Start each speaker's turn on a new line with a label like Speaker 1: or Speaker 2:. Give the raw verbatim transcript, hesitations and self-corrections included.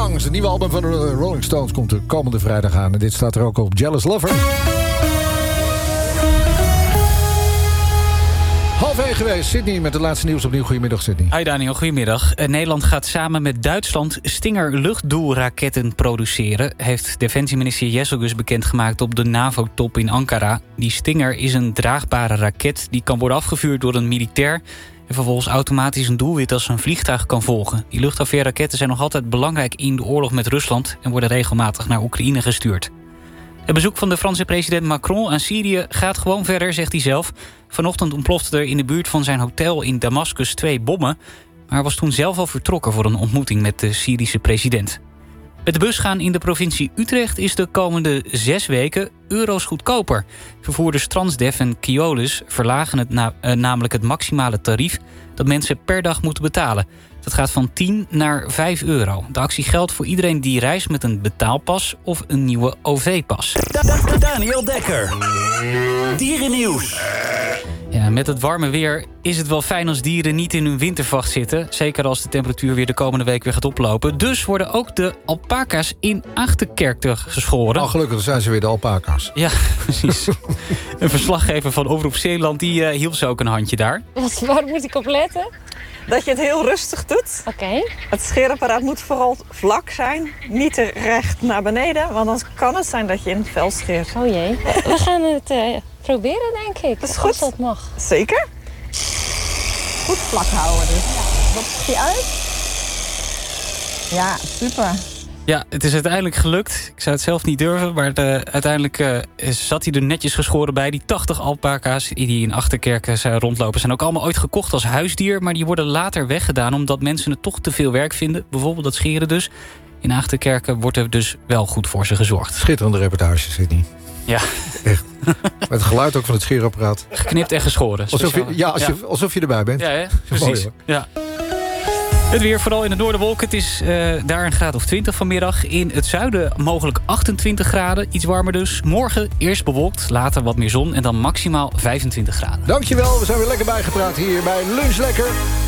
Speaker 1: Songs. Het nieuwe album van de Rolling Stones komt de komende vrijdag aan. En dit staat er ook op, Jealous Lover. Half één geweest, Sydney met het laatste nieuws opnieuw. Goedemiddag, Sydney.
Speaker 2: Hi Daniel, goedemiddag. Nederland gaat samen met Duitsland Stinger luchtdoelraketten produceren, heeft defensieminister Jesselgus bekendgemaakt op de NAVO-top in Ankara. Die Stinger is een draagbare raket die kan worden afgevuurd door een militair en vervolgens automatisch een doelwit als een vliegtuig kan volgen. Die luchtafweerraketten zijn nog altijd belangrijk in de oorlog met Rusland en worden regelmatig naar Oekraïne gestuurd. Het bezoek van de Franse president Macron aan Syrië gaat gewoon verder, zegt hij zelf. Vanochtend ontplofte er in de buurt van zijn hotel in Damascus twee bommen, maar hij was toen zelf al vertrokken voor een ontmoeting met de Syrische president. Met de bus gaan in de provincie Utrecht is de komende zes weken euro's goedkoper. Vervoerders Transdev en Keolis verlagen het na, uh, namelijk het maximale tarief dat mensen per dag moeten betalen. Dat gaat van tien naar vijf euro. De actie geldt voor iedereen die reist met een betaalpas of een nieuwe O V-pas.
Speaker 3: Daniel Dekker. Dierennieuws.
Speaker 2: Ja, met het warme weer is het wel fijn als dieren niet in hun wintervacht zitten. Zeker als de temperatuur weer de komende week weer gaat oplopen. Dus worden ook de alpaca's in Achterkerk geschoren.
Speaker 1: Oh, gelukkig zijn ze weer de alpaca's.
Speaker 2: Ja, precies. Een verslaggever van Omroep Zeeland die uh, hielp ze ook een handje daar.
Speaker 4: Wat, waar moet ik op letten?
Speaker 5: Dat je het heel rustig doet.
Speaker 4: Oké. Okay.
Speaker 5: Het scheerapparaat moet vooral vlak zijn. Niet te recht naar beneden. Want dan kan het zijn dat je in het vel scheert.
Speaker 4: Oh jee. We gaan het uh, proberen, denk ik.
Speaker 5: Dat is goed.
Speaker 4: Als dat mag.
Speaker 5: Zeker. Goed vlak houden dus. Ja. Wat is die uit? Ja, super.
Speaker 2: Ja, het is uiteindelijk gelukt. Ik zou het zelf niet durven, maar de, uiteindelijk uh, zat hij er netjes geschoren bij. Die tachtig alpaca's die in Achterkerk uh, rondlopen zijn ook allemaal ooit gekocht als huisdier, maar die worden later weggedaan omdat mensen het toch te veel werk vinden. Bijvoorbeeld dat scheren dus. In Achterkerken wordt er dus wel goed voor ze gezorgd.
Speaker 1: Schitterende reportage, Sydney.
Speaker 2: Ja.
Speaker 1: Echt. Met het geluid ook van het scheerapparaat.
Speaker 2: Geknipt en geschoren.
Speaker 1: Alsof je, ja, als ja. Je, alsof je erbij bent.
Speaker 2: Ja, hè? Precies. Mooi, ja. Het weer, vooral in de noorderwolken. Het is uh, daar een graad of twintig vanmiddag. In het zuiden mogelijk achtentwintig graden. Iets warmer dus. Morgen eerst bewolkt, later wat meer zon. En dan maximaal vijfentwintig graden.
Speaker 1: Dankjewel, we zijn weer lekker bijgepraat hier bij Lunch Lekker.